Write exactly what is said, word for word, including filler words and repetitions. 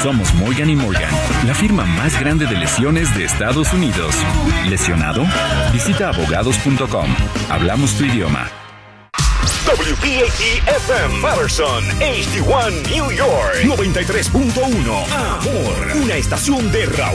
Somos Morgan y Morgan, la firma más grande de lesiones de Estados Unidos. ¿Lesionado? Visita abogados punto com. Hablamos tu idioma. W P A T F M Patterson, H D uno New York, noventa y tres punto uno. Amor, una estación de Raúl